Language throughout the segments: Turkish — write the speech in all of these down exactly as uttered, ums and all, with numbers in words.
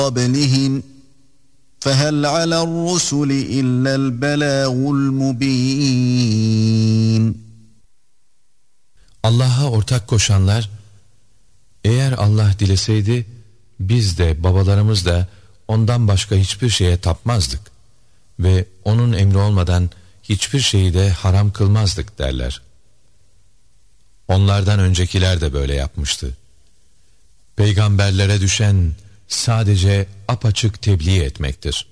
قَبْلِهِمْ فَهَلْ عَلَى الرُّسُلِ إِلَّا الْبَلَاغُ الْمُبِينُ. Allah'a ortak koşanlar, eğer Allah dileseydi biz de babalarımız da ondan başka hiçbir şeye tapmazdık ve onun emri olmadan hiçbir şeyi de haram kılmazdık derler. Onlardan öncekiler de böyle yapmıştı. Peygamberlere düşen sadece apaçık tebliğ etmektir.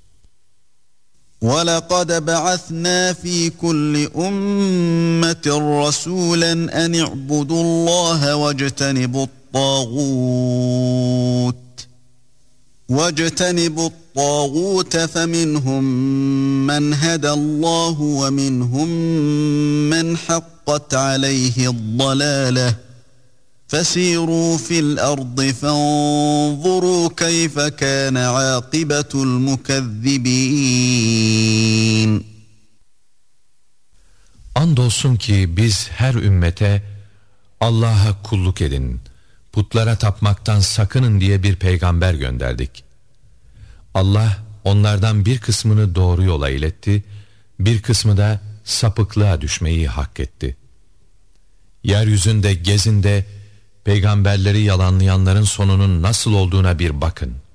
وَلَقَدْ بَعَثْنَا ف۪ي كُلِّ أُمَّةٍ رَسُولًا أَنِ اعْبُدُوا اللّٰهَ وَاجْتَنِبُوا الطَّاغُوتَ وَاجْتَنِبُوا الطَّاغُوتَ فَمِنْهُمْ مَنْ هَدَى اللّٰهُ وَمِنْهُمْ مَنْ حَقَّتْ عَلَيْهِ الضَّلَالَةُ فَسِيرُوا فِي الْأَرْضِ فَانظُرُوا كَيْفَ كَانَ عَاقِبَةُ الْمُكَذِّبِينَ. Andolsun ki biz her ümmete Allah'a kulluk edin, putlara tapmaktan sakının diye bir peygamber gönderdik. Allah onlardan bir kısmını doğru yola iletti, bir kısmı da sapıklığa düşmeyi hak etti. Yeryüzünde gezin de peygamberleri yalanlayanların sonunun nasıl olduğuna bir bakın.